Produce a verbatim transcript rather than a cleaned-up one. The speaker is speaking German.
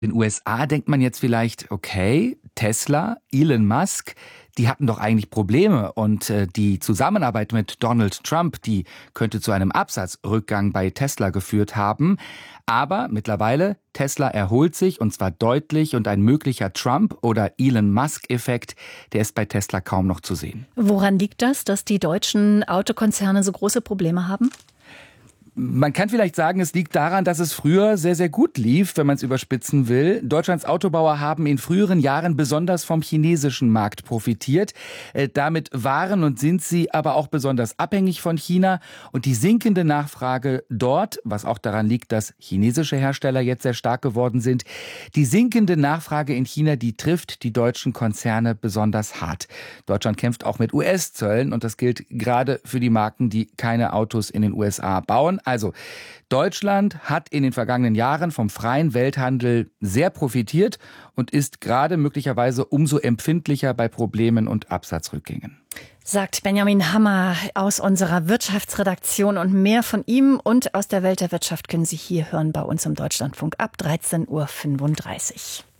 In den U S A denkt man jetzt vielleicht, okay, Tesla, Elon Musk, die hatten doch eigentlich Probleme und äh, die Zusammenarbeit mit Donald Trump, die könnte zu einem Absatzrückgang bei Tesla geführt haben. Aber mittlerweile, Tesla erholt sich und zwar deutlich und ein möglicher Trump- oder Elon Musk-Effekt, der ist bei Tesla kaum noch zu sehen. Woran liegt das, dass die deutschen Autokonzerne so große Probleme haben? Man kann vielleicht sagen, es liegt daran, dass es früher sehr, sehr gut lief, wenn man es überspitzen will. Deutschlands Autobauer haben in früheren Jahren besonders vom chinesischen Markt profitiert. Äh, damit waren und sind sie aber auch besonders abhängig von China. Und die sinkende Nachfrage dort, was auch daran liegt, dass chinesische Hersteller jetzt sehr stark geworden sind, die sinkende Nachfrage in China, die trifft die deutschen Konzerne besonders hart. Deutschland kämpft auch mit U S-Zöllen und das gilt gerade für die Marken, die keine Autos in den U S A bauen. Also, Deutschland hat in den vergangenen Jahren vom freien Welthandel sehr profitiert und ist gerade möglicherweise umso empfindlicher bei Problemen und Absatzrückgängen. Sagt Benjamin Hammer aus unserer Wirtschaftsredaktion, und mehr von ihm und aus der Welt der Wirtschaft können Sie hier hören bei uns im Deutschlandfunk ab dreizehn Uhr fünfunddreißig.